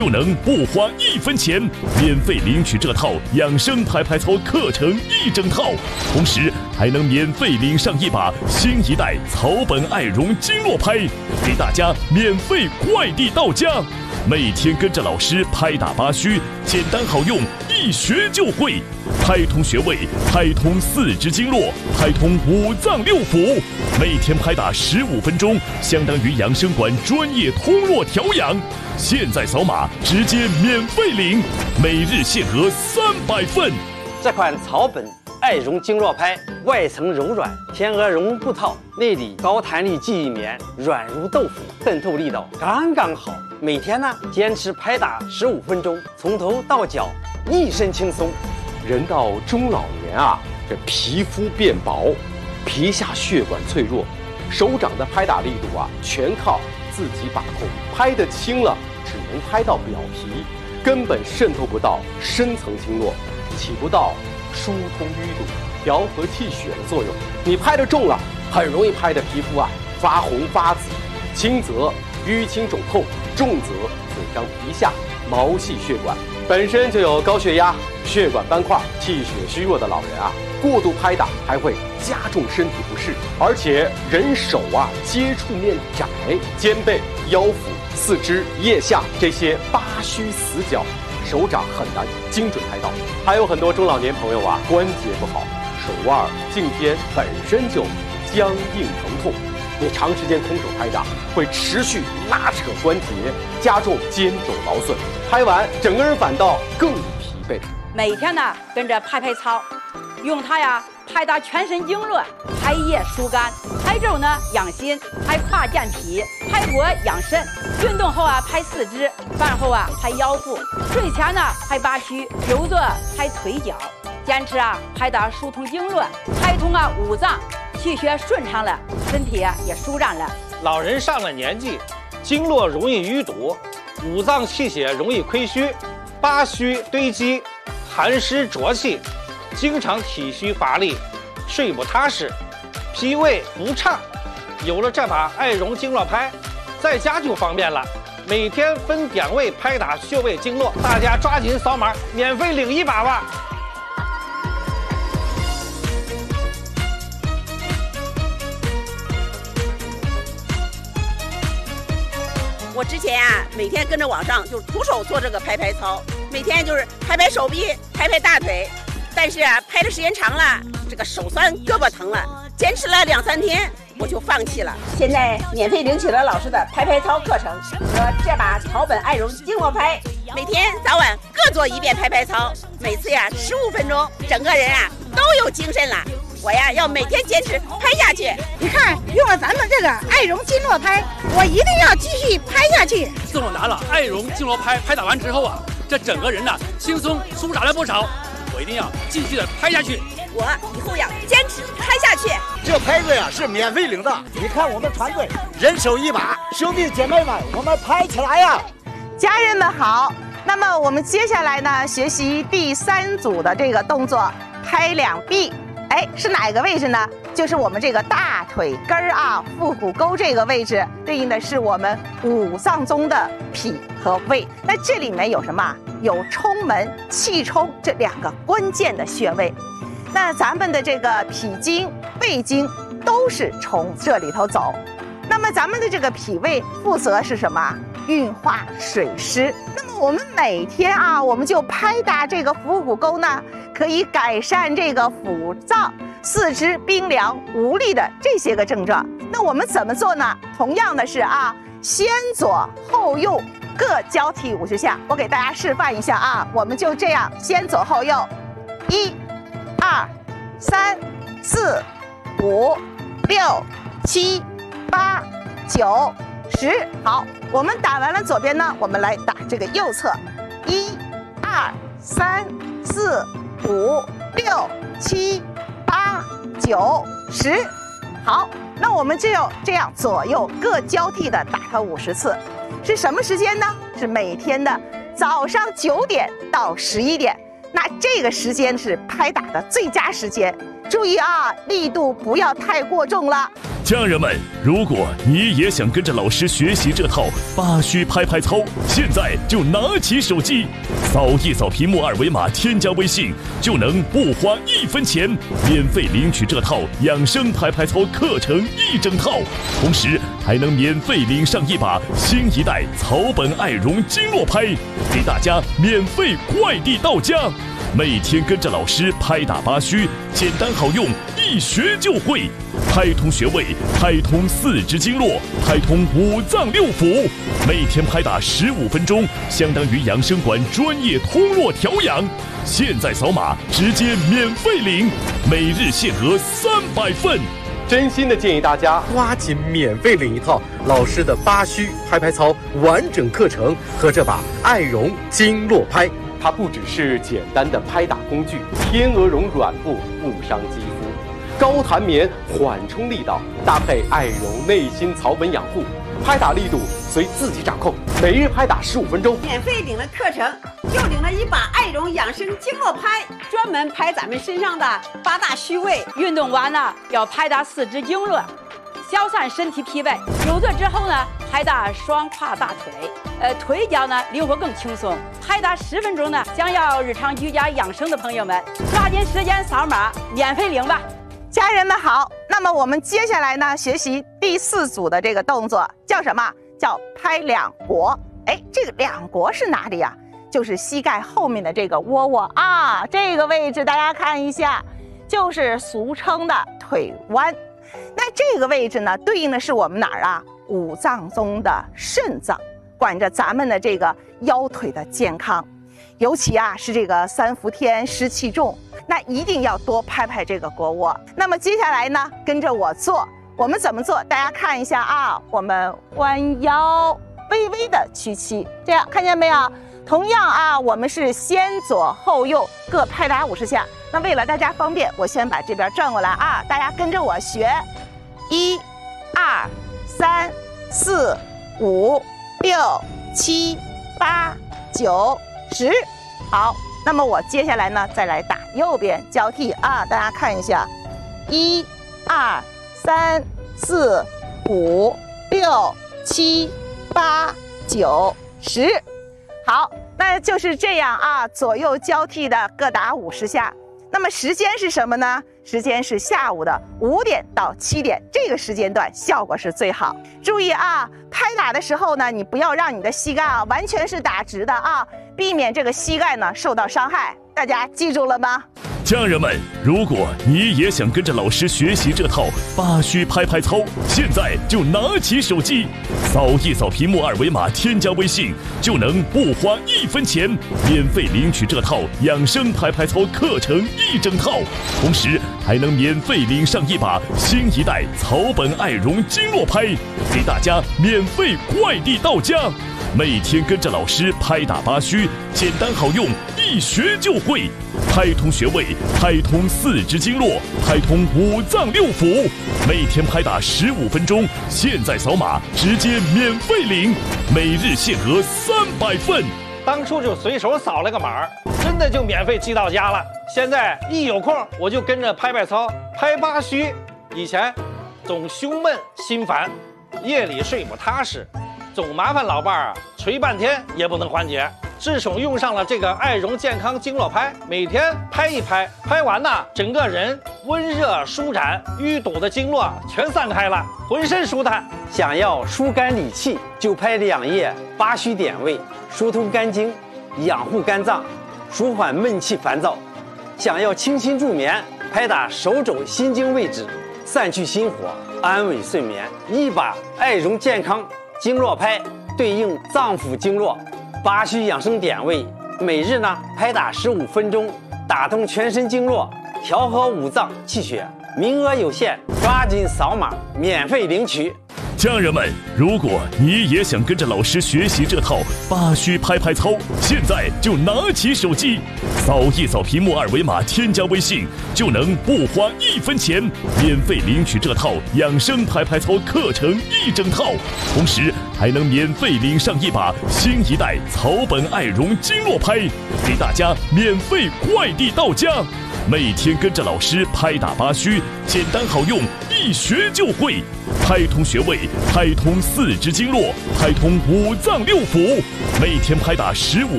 就能不花1分钱免费领取这套养生拍拍操课程1整套，同时还能免费领上一把新一代草本爱绒经络拍，给大家免费快递到家。每天跟着老师拍打八虚，简单好用，一学就会。拍通穴位，拍通4肢经络，拍通5脏6腑。每天拍打15分钟，相当于养生馆专业通络调养。现在扫码直接免费领，每日限额300份。 这款草本爱绒经络拍，外层柔软，天鹅绒布套，内里高弹力记忆棉，软如豆腐，渗透力道刚刚好。每天呢，坚持拍打15分钟，从头到脚一身轻松。 人到中老年啊，这皮肤变薄，皮下血管脆弱，手掌的拍打力度啊，全靠自己把控。拍得轻了，只能拍到表皮，根本渗透不到深层经络，起不到疏通淤堵、调和气血的作用。你拍得重了，很容易拍的皮肤啊发红发紫，轻则淤青肿痛，重则损伤皮下毛细血管。本身就有高血压、血管斑块、气血虚弱的老人啊，过度拍打还会加重身体不适。而且人手啊接触面窄，肩背、腰腹、四肢、腋下这些八虚死角，手掌很难精准拍到。还有很多中老年朋友啊，关节不好，手腕、颈肩本身就僵硬疼痛，你长时间空手拍打会持续拉扯关节，加重肩肘劳损，拍完整个人反倒更疲惫。 每天呢跟着拍拍操，用它呀拍打全身经络，拍腋疏肝，拍肘呢养心，拍胯健脾，拍脖养肾。运动后啊拍四肢，饭后啊拍腰腹，睡前呢拍八虚，久坐拍腿脚。坚持啊拍打疏通经络，拍通啊5脏，气血顺畅了，身体啊也舒展了。 老人上了年纪，经络容易淤堵，5脏气血容易亏虚，八虚堆积，寒湿浊气，经常体虚乏力，睡不踏实，脾胃不畅。有了这把爱绒经络拍，在家就方便了，每天分点位拍打穴位经络，大家抓紧扫码免费领一把吧。 我之前啊，每天跟着网上就徒手做这个拍拍操，每天就是拍拍手臂、拍拍大腿，但是啊，拍的时间长了，这个手酸、胳膊疼了，坚持了2、3天，我就放弃了。现在免费领取了老师的拍拍操课程和这把草本爱绒经络拍，每天早晚各做1遍拍拍操，每次呀15分钟，整个人啊都有精神了。我呀要每天坚持拍下去。 你看，用了咱们这个爱绒经络拍，我一定要继续拍下去。 自我拿了爱绒经络拍打完之后啊，这整个人呢轻松舒展了不少。我一定要继续的拍下去。 我以后要坚持拍下去。 这拍子呀是免费领的，你看我们团队人手一把，兄弟姐妹们，我们拍起来呀！ 家人们好，那么我们接下来呢，学习第3组的这个动作，拍两臂。哎，是哪个位置呢？就是我们这个大腿根儿啊，腹股沟这个位置，对应的是我们5脏中的脾和胃。那这里面有什么？有冲门、气冲这2个关键的穴位。那咱们的这个脾经、胃经都是从这里头走。那么咱们的这个脾胃负责是什么？运化水湿。那么我们每天啊，我们就拍打这个腹股沟呢，可以改善这个腹胀、四肢冰凉无力的这些个症状。那我们怎么做呢？同样的是啊，先左后右各交替50下。我给大家示范一下啊，我们就这样先左后右，1、2、3、4、5、6、7、8、9、10。好，我们打完了左边呢，我们来打这个右侧，1、2、3、4、5、6、7、8、9、10。好，那我们就这样左右各交替的打它50次。是什么时间呢？是每天的早上9点到11点。那这个时间是拍打的最佳时间。注意啊，力度不要太过重了。 家人们，如果你也想跟着老师学习这套8虚拍拍操，现在就拿起手机，扫一扫屏幕二维码，添加微信，就能不花1分钱，免费领取这套养生拍拍操课程1整套，同时还能免费领上一把新一代草本爱绒经络拍，给大家免费快递到家。每天跟着老师拍打8虚，简单好用，一学就会。拍通穴位，拍通4肢经络，拍通5脏6腑。每天拍打15分钟，相当于养生馆专业通络调养。现在扫码直接免费领，每日限额300份。 真心的建议大家抓紧免费领一套老师的8虚拍拍操完整课程和这把爱绒经络拍。它不只是简单的拍打工具，天鹅绒软布不伤肌肤，高弹棉缓冲力道，搭配爱绒内心草本养护，拍打力度随自己掌控，每日拍打15分钟。 免费领了课程，又领了一把爱绒养生经络拍，专门拍咱们身上的8大虚位。 运动完呢，要拍打4肢经络，消散身体疲惫。久坐之后呢，拍打双胯大腿，腿脚呢灵活更轻松。拍打10分钟呢，想要日常居家养生的朋友们，抓紧时间扫码免费领吧。 家人们好，那么我们接下来呢，学习第4组的这个动作叫什么？叫拍两国。哎，这个两国是哪里呀？就是膝盖后面的这个窝窝啊，这个位置大家看一下，就是俗称的腿弯。那这个位置呢，对应的是我们哪儿啊？5脏中的肾脏，管着咱们的这个腰腿的健康。尤其啊是这个3伏天湿气重，那一定要多拍拍这个腘窝。那么接下来呢，跟着我做，我们怎么做？大家看一下啊，我们弯腰，微微的屈膝，这样看见没有？同样啊，我们是先左后右各拍打50下。那为了大家方便，我先把这边转过来啊，大家跟着我学，1、2、3、4、5、6、7、8、9、10。好，那么我接下来呢，再来打右边交替啊，大家看一下，1、2、3、4、5、6、7、8、9、10。好，那就是这样啊，左右交替的各打50下。那么时间是什么呢？时间是下午的5点到7点，这个时间段效果是最好。注意啊，拍打的时候呢，你不要让你的膝盖啊完全是打直的啊，避免这个膝盖呢受到伤害。大家记住了吗？ 家人们，如果你也想跟着老师学习这套8虚拍拍操，现在就拿起手机，扫一扫屏幕二维码，添加微信，就能不花1分钱，免费领取这套养生拍拍操课程1整套，同时还能免费领上一把新一代草本爱绒经络拍，给大家免费快递到家。每天跟着老师拍打8虚，简单好用，一学就会。拍通穴位，拍通4肢经络，拍通5脏6腑。每天拍打15分钟，现在扫码直接免费领，每日限额300份。 当初就随手扫了个码，真的就免费寄到家了。现在一有空我就跟着拍拍操，拍8虚。以前总胸闷心烦，夜里睡不踏实，总麻烦老伴儿捶半天也不能缓解。自从用上了这个爱绒健康经络拍，每天拍一拍，拍完呢，整个人温热舒展，淤堵的经络全散开了，浑身舒坦。 想要疏肝理气，就拍2页8虚点位，疏通肝经，养护肝脏，舒缓闷气烦躁。想要清心助眠，拍打手肘心经位置，散去心火，安稳睡眠。一把爱绒健康经络拍对应脏腑经络8虚养生点位，每日呢拍打15分钟，打通全身经络，调和5脏气血。名额有限，抓紧扫码免费领取。 家人们，如果你也想跟着老师学习这套8虚拍拍操，现在就拿起手机，扫一扫屏幕二维码，添加微信，就能不花1分钱，免费领取这套养生拍拍操课程1整套，同时还能免费领上一把新一代草本爱绒经络拍，给大家免费快递到家。每天跟着老师拍打8虚，简单好用， 一学就会，拍通穴位，拍通4肢经络，拍通5脏6腑，每天拍打15